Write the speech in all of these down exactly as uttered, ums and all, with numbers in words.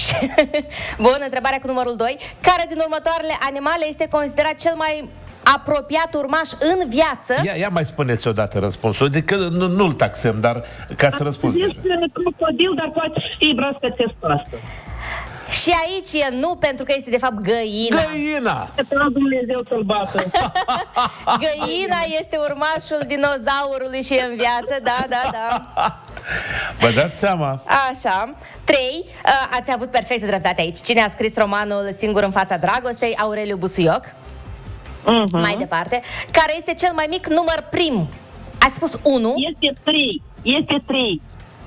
Bun, întrebarea cu numărul doi. Care din următoarele animale este considerat cel mai apropiat urmaș în viață? Ia, ia mai spuneți odată răspunsul, adică nu, nu-l taxăm, dar că ați răspuns deja. Este crocodil, dar poate fi broască testoasă. Și aici e nu, pentru că este de fapt găina. Găina! Că Dumnezeu să-l bată. Găina este urmașul dinozaurului și e în viață, da, da, da. Vă dați seama? Așa. Trei. Ați avut perfectă dreptate aici. Cine a scris romanul Singur în fața dragostei? Aureliu Busuioc. Uh-huh. Mai departe. Care este cel mai mic număr prim? Ați spus unu. Este trei. Este trei.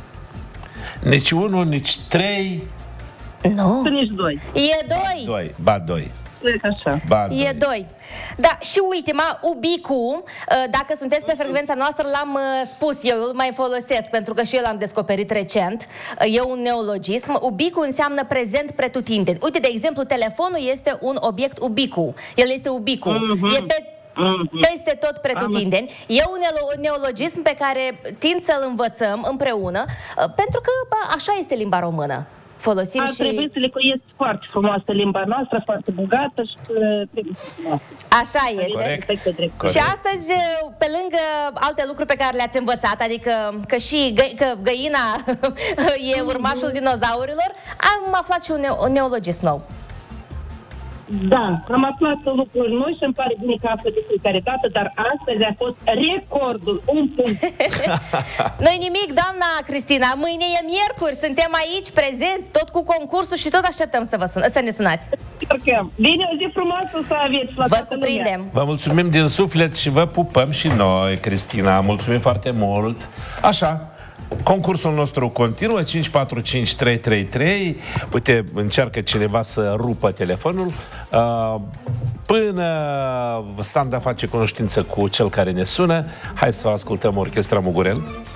Nici unu, nici trei. Nu. Nici doi. E doi. Doi. Ba doi. Așa. Ba E doi. doi. Da, și ultima, ubicu. Dacă sunteți pe frecvența noastră, l-am spus eu, îl mai folosesc, pentru că și eu l-am descoperit recent. E un neologism. Ubicu înseamnă prezent pretutindeni. Uite, de exemplu, telefonul este un obiect ubicu. El este ubicu. Uh-huh. E pe peste tot pretutindeni. E un neologism pe care tind să-l învățăm împreună, pentru că bă, așa este limba română. Folosim Ar și... trebui să le este foarte frumoasă limba noastră, foarte bogată și trebuie frumoasă. Așa este. Corect. Corect. Și astăzi, pe lângă alte lucruri pe care le-ați învățat, adică că și gă, că găina e urmașul dinozaurilor, am aflat și un, ne un neologism nou. Da, am aflat lucruri noi și îmi pare bine că află de fiecare dată, dar astăzi a fost recordul, un punct. Noi nimic, doamna Cristina, mâine e miercuri, suntem aici prezenți, tot cu concursul și tot așteptăm să, vă sun să ne sunați. Bine, o zi frumoasă să aveți la vă cuprindem. Vă mulțumim din suflet și vă pupăm și noi, Cristina, mulțumim foarte mult. Așa, concursul nostru continuă, cinci patru cinci trei trei trei. Uite, încearcă cineva să rupă telefonul. Uh, până Sanda face cunoștință cu cel care ne sună, hai să ascultăm Orchestra Mugurel.